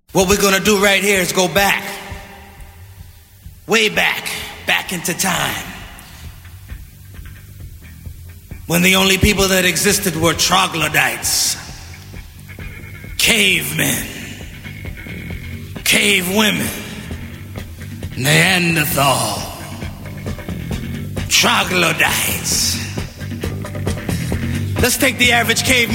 What we're gonna do right here is go back, way back into time, when the only people that existed were troglodytes, cavemen, cave women, Neanderthal, troglodytes. Let's take the average caveman